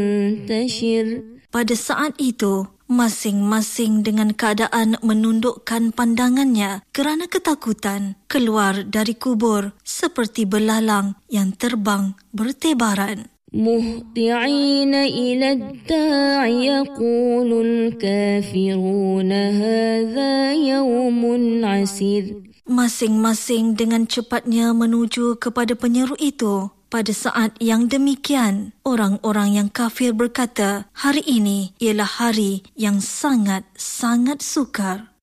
Pada saat itu, masing-masing dengan keadaan menundukkan pandangannya kerana ketakutan keluar dari kubur seperti belalang yang terbang bertebaran. مهطعين إلى الداع يقول الكافرون هذا يوم عسير. Masing-masing dengan cepatnya menuju kepada penyeru itu. Pada saat yang demikian, orang-orang yang kafir berkata, hari ini ialah hari yang sangat-sangat sukar.